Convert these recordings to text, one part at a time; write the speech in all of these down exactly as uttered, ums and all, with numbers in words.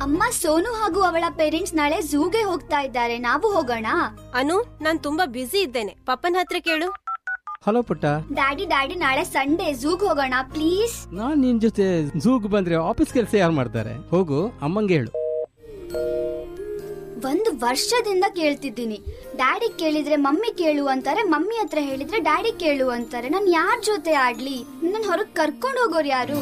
ಅಮ್ಮ, ಸೋನು ಹಾಗೂ ಅವಳ ಪೇರೆಂಟ್ಸ್ ನಾಳೆ ಝೂಗೆ ಹೋಗ್ತಾ ಇದ್ದಾರೆ, ನಾವು ಹೋಗೋಣ? ಅನು, ನಾನ್ ತುಂಬಾ ಬ್ಯುಸಿ ಇದ್ದೇನೆ, ಪಪ್ಪನ ಹತ್ರ ಕೇಳು. ಹಲೋ ಪುಟ್ಟ. ಡ್ಯಾಡಿ ಡ್ಯಾಡಿ ನಾಳೆ ಸಂಡೇ ಝೂಗ್ ಹೋಗೋಣ ಪ್ಲೀಸ್. ನಾನ್ ನಿನ್ ಜೊತೆ ಝೂಗ್ ಬಂದ್ರೆ ಆಫೀಸ್ ಕೆಲಸ ಯಾರು ಮಾಡ್ತಾರೆ? ಹೋಗು, ಅಮ್ಮಂಗೆ ಹೇಳು. ಒಂದು ವರ್ಷದಿಂದ ಕೇಳ್ತಿದ್ದೀನಿ, ಡ್ಯಾಡಿ ಕೇಳಿದ್ರೆ ಮಮ್ಮಿ ಕೇಳು ಅಂತಾರೆ, ಮಮ್ಮಿ ಹತ್ರ ಹೇಳಿದ್ರೆ ಡ್ಯಾಡಿ ಕೇಳು ಅಂತಾರೆ. ನಾನ್ ಯಾರ್ ಜೊತೆ ಆಡ್ಲಿ? ನನ್ ಹೊರಗ್ ಕರ್ಕೊಂಡು ಹೋಗೋರು ಯಾರು?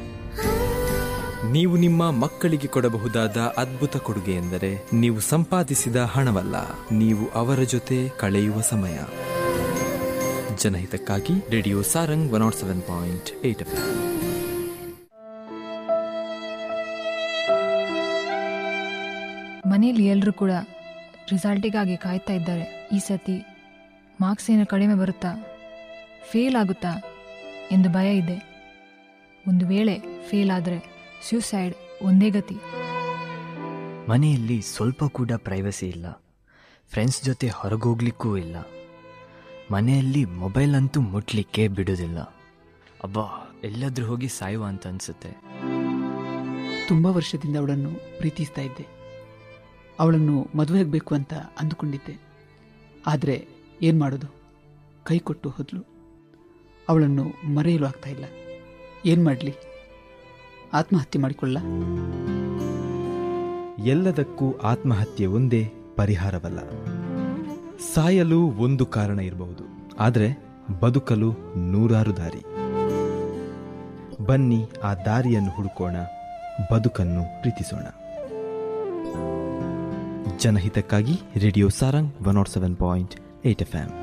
ನೀವು ನಿಮ್ಮ ಮಕ್ಕಳಿಗೆ ಕೊಡಬಹುದಾದ ಅದ್ಭುತ ಕೊಡುಗೆ ಎಂದರೆ ನೀವು ಸಂಪಾದಿಸಿದ ಹಣವಲ್ಲ, ನೀವು ಅವರ ಜೊತೆ ಕಳೆಯುವ ಸಮಯ. ಜನಹಿತಕ್ಕಾಗಿ radio Sarang one not seven point eight F M. ಮನೆಯಲ್ಲಿ ಎಲ್ಲರೂ ಕೂಡ ರಿಸಲ್ಟಿಗಾಗಿ ಕಾಯ್ತಾ ಇದ್ದಾರೆ. ಈ ಸತಿ ಮಾರ್ಕ್ಸ್ ಏನೋ ಕಡಿಮೆ ಬರುತ್ತಾ, ಫೇಲ್ ಆಗುತ್ತಾ ಎಂದು ಭಯ ಇದೆ. ಒಂದು ವೇಳೆ ಫೇಲ್ ಆದರೆ ಸ್ಯೂಸೈಡ್ ಒಂದೇ ಗತಿ. ಮನೆಯಲ್ಲಿ ಸ್ವಲ್ಪ ಕೂಡ ಪ್ರೈವಸಿ ಇಲ್ಲ, ಫ್ರೆಂಡ್ಸ್ ಜೊತೆ ಹೊರಗೋಗ್ಲಿಕ್ಕೂ ಇಲ್ಲ, ಮನೆಯಲ್ಲಿ ಮೊಬೈಲ್ ಅಂತೂ ಮುಟ್ಲಿಕ್ಕೆ ಬಿಡೋದಿಲ್ಲ. ಅಬ್ಬಾ, ಎಲ್ಲಾದ್ರೂ ಹೋಗಿ ಸಾಯುವ ಅಂತ ಅನ್ಸುತ್ತೆ. ತುಂಬ ವರ್ಷದಿಂದ ಅವಳನ್ನು ಪ್ರೀತಿಸ್ತಾ ಇದ್ದೆ, ಅವಳನ್ನು ಮದುವೆಯಾಗಬೇಕು ಅಂತ ಅಂದುಕೊಂಡಿದ್ದೆ. ಆದರೆ ಏನು ಮಾಡೋದು, ಕೈ ಕೊಟ್ಟು ಹೋದ್ಲು. ಅವಳನ್ನು ಮರೆಯಲು ಆಗ್ತಾ ಇಲ್ಲ. ಏನು ಮಾಡಲಿ? ಆತ್ಮಹತ್ಯೆ ಮಾಡಿಕೊಳ್ಳ? ಎಲ್ಲದಕ್ಕೂ ಆತ್ಮಹತ್ಯೆ ಒಂದೇ ಪರಿಹಾರವಲ್ಲ. ಸಾಯಲು ಒಂದು ಕಾರಣ ಇರಬಹುದು, ಆದರೆ ಬದುಕಲು ನೂರಾರು ದಾರಿ. ಬನ್ನಿ ಆ ದಾರಿಯನ್ನು ಹುಡುಕೋಣ, ಬದುಕನ್ನು ಪ್ರೀತಿಸೋಣ. ಜನಹಿತಕ್ಕಾಗಿ radio Sarang one not seven point eight F M.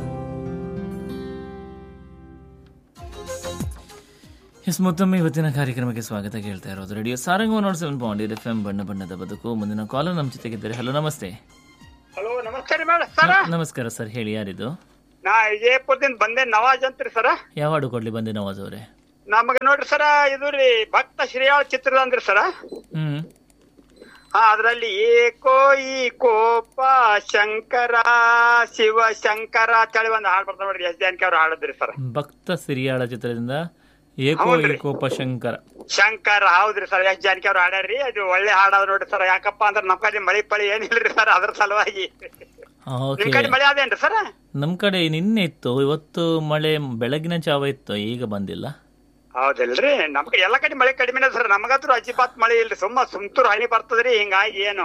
ಮತ್ತೊಮ್ಮೆ ಇವತ್ತಿನ ಕಾರ್ಯಕ್ರಮಕ್ಕೆ ಸ್ವಾಗತ. ಕೇಳ್ತಾ ಇರೋದು radio Sarang one not seven point eight F M, ಬಣ್ಣ ಬಣ್ಣದ ಬದುಕು. ಮುಂದಿನ ಕಾಲರ್ ನಮ್ಮ ಜೊತೆಗಿದ್ದಾರೆ. ಹಲೋ, ನಮಸ್ತೆ. ಹಲೋ, ನಮಸ್ಕಾರ ಸರ್. ನಮಸ್ಕಾರ ಸರ್, ಹೇಳಿ, ಯಾರಿದು? ನಾ ವಿಜಯಪುರದಿಂದ ಬಂದೆ, ನವಾಜ್ ಅಂತ್ರಿ ಸರ. ಯಾವ ಹಾಡು ಕೊಡ್ಲಿ ಬಂದೆ ನವಾಜ್ ಅವರೇ? ನಮಗೆ ನೋಡ್ರಿ ಸರ, ಇದು ರೀ ಭಕ್ತ ಶ್ರೀಯಾಳ ಚಿತ್ರದ ಅಂದ್ರಿ ಸರ. ಹ್ಮ್ ಹಾ, ಅದ್ರಲ್ಲಿ ಏಕೋ ಈ ಕೋಪ ಶಂಕರ ಶಿವ ಶಂಕರ ಅಂತೇಳಿ ಒಂದು ಹಾಡು ಬರ್ತಾವ ನೋಡ್ರಿ, ಎಸ್ ಜಾನಕಿ ಅವ್ರು ಹಾಡಿದ್ರಿ ಸರ್. ಭಕ್ತ ಸಿರಿಯಾಳ ಚಿತ್ರದಿಂದ ಏಕೋ ಈ ಕೋಪ ಶಂಕರ ಶಂಕರ ಹೌದ್ರಿ ಸರ್, ಎಸ್ ಜಾನಕಿ ಅವ್ರು ಹಾಡ್ಯಾರ್ರಿ. ಅದು ಒಳ್ಳೆ ಹಾಡಾದ ನೋಡ್ರಿ ಸರ್. ಯಾಕಪ್ಪ ಅಂದ್ರೆ ನಮ್ ಕಡೆ ಮಳಿ ಪಳಿ ಏನಿಲ್ರಿ ಸರ್, ಅದ್ರ ಸಲುವಾಗಿ. ನಿಮ್ ಕಡೆ ಮಳೆ ಅದೇನ್ರಿ ಸರ್? ನಮ್ ಕಡೆ ನಿನ್ನೆ ಇತ್ತು, ಇವತ್ತು ಮಳೆ ಬೆಳಗಿನ ಜಾವ ಇತ್ತು, ಈಗ ಬಂದಿಲ್ಲ. ಹೌದಿಲ್ರಿ, ನಮ್ಗೆ ಎಲ್ಲಾ ಕಡೆ ಮಳೆ ಕಡಿಮೆ ಸರ್. ನಮಗಂತೂ ಅಜಿಬಾತ್ ಮಳೆ ಇಲ್ರಿ, ಸುಮ್ಮ ಸುಮ್ತೂರು ಹನಿ ಬರ್ತದ್ರಿ. ಹಿಂಗಾಗಿ ಏನು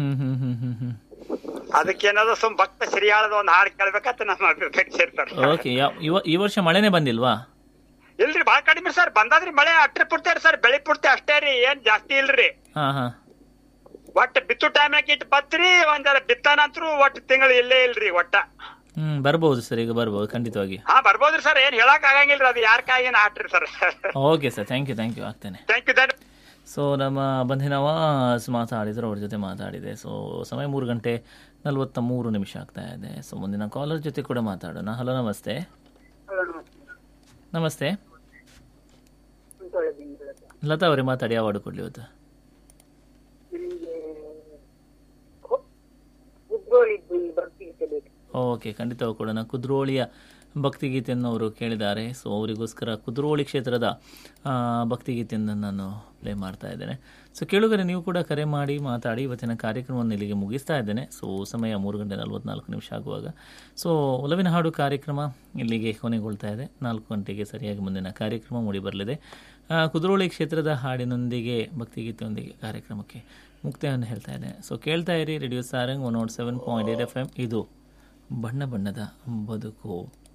ಅದಕ್ಕೇನಾದ್ರು ಸುಮ್ ಭಕ್ತ ಶ್ರೀಯಾಳದ ಒಂದ್ ಹಾಡು ಕೇಳ್ಬೇಕಂತ ನಮ್ಮ ಅಭಿಪ್ರಾಯ ಇರ್ತಾರೆ. ಓಕೆ, ಈ ವರ್ಷ ಮಳೆನೇ ಬಂದಿಲ್ವಾ? ಇಲ್ರಿ, ಬಾಳ ಕಡಿಮೆ ಸರ್. ಬಂದಾದ್ರಿ ಮಳೆ ಅಟ್ರೆ ಪೂರ್ತಿ ಸರ್, ಬೆಳಿ ಪೂರ್ತಿ ಅಷ್ಟೇ ರೀ, ಏನ್ ಜಾಸ್ತಿ ಇಲ್ರಿ. ಒಟ್ಟ ಬಿತ್ತು ಟೈಮ್ ಇಟ್ಟು ಬತ್ರಿ, ಒಂದ್ ಬಿತ್ತಾನಂತ್ರು ಒಟ್ಟು ತಿಂಗಳು ಇಲ್ಲೇ ಇಲ್ರಿ ಒಟ್ಟ. ಹ್ಮ್ ಬರ್ಬೋದು ಸರ್, ಈಗ ಬರ್ಬೋದು ಖಂಡಿತವಾಗಿ. ಹಾ ಬರ್ಬೋದ್ರಿ ಸರ್, ಏನ್ ಹೇಳಕ್ ಆಗಂಗಿಲ್ರಿ, ಅದು ಯಾರ ಕಾಯಿನ ಆಟ್ರಿ sir. Okay sir, thank you thank you ಆಗ್ತೇನೆ. Thank you. So ನಮ್ಮ ಬಂಧಿನವ ಮಾತಾಡಿದ್ರು, ಅವ್ರ ಜೊತೆ ಮಾತಾಡಿದೆ. ಸೊ ಸಮಯ ಮೂರು ಗಂಟೆ ನಲ್ವತ್ತ ಮೂರು ನಿಮಿಷ ಆಗ್ತಾ ಇದೆ. ಸೊ ಮುಂದಿನ ಕಾಲರ್ ಜೊತೆ ಕೂಡ ಮಾತಾಡೋಣ. ಹಲೋ, ನಮಸ್ತೆ. ನಮಸ್ತೆ ಲತಾ ಅವರೇ, ಮಾತಾಡಿ. ಯಾವ ಹಾಡು ಕೊಡ್ಲಿ ಇವತ್ತು? ಓಕೆ, ಖಂಡಿತವೂ ಕೂಡ ನಾನು ಕುದ್ರೋಳಿಯ ಭಕ್ತಿಗೀತೆಯನ್ನು ಅವರು ಕೇಳಿದ್ದಾರೆ. ಸೊ ಅವರಿಗೋಸ್ಕರ ಕುದ್ರೋಳಿ ಕ್ಷೇತ್ರದ ಭಕ್ತಿಗೀತೆಯನ್ನು ನಾನು ಪ್ಲೇ ಮಾಡ್ತಾ ಇದ್ದೇನೆ. ಸೊ ಕೇಳುಗರೆ, ನೀವು ಕೂಡ ಕರೆ ಮಾಡಿ ಮಾತಾಡಿ. ಇವತ್ತಿನ ಕಾರ್ಯಕ್ರಮವನ್ನು ಇಲ್ಲಿಗೆ ಮುಗಿಸ್ತಾ ಇದ್ದೇನೆ. ಸೊ ಸಮಯ ಮೂರು ಗಂಟೆ ನಲ್ವತ್ನಾಲ್ಕು ನಿಮಿಷ ಆಗುವಾಗ ಸೊ ಒಲವಿನ ಹಾಡು ಕಾರ್ಯಕ್ರಮ ಇಲ್ಲಿಗೆ ಕೊನೆಗೊಳ್ತಾ ಇದೆ. ನಾಲ್ಕು ಗಂಟೆಗೆ ಸರಿಯಾಗಿ ಮುಂದಿನ ಕಾರ್ಯಕ್ರಮ ಮೂಡಿ ಬರಲಿದೆ. ಕುದ್ರೋಳಿ ಕ್ಷೇತ್ರದ ಹಾಡಿನೊಂದಿಗೆ ಭಕ್ತಿಗೀತೆಯೊಂದಿಗೆ ಕಾರ್ಯಕ್ರಮಕ್ಕೆ ಮುಕ್ತಾಯವನ್ನು ಹೇಳ್ತಾ ಇದ್ದೇನೆ. ಸೊ ಕೇಳ್ತಾ ಇರಿ radio Sarang one not seven point eight F M. ಇದು ಬಣ್ಣ ಬಣ್ಣದ ಬದುಕು.